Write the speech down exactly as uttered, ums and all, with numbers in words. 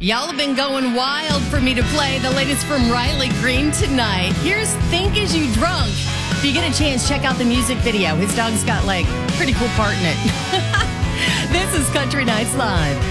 Y'all have been going wild for me to play the latest from Riley Green tonight. Here's Think Is You Drunk. If you get a chance, check out the music video. His dog's got, like, a pretty cool part in it. This is Country Nights Live.